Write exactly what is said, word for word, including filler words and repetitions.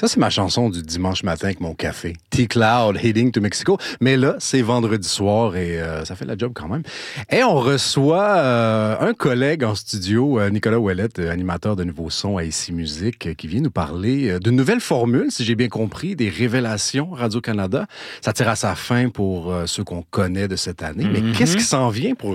Ça, c'est ma chanson du dimanche matin avec mon café. T-Cloud, Heading to Mexico. Mais là, c'est vendredi soir et euh, ça fait la job quand même. Et on reçoit euh, un collègue en studio, euh, Nicolas Ouellette, animateur de Nouveau Son à Ici Musique, euh, qui vient nous parler euh, d'une nouvelle formule, si j'ai bien compris, des révélations Radio-Canada. Ça tire à sa fin pour euh, ceux qu'on connaît de cette année. Mm-hmm. Mais qu'est-ce qui s'en vient pour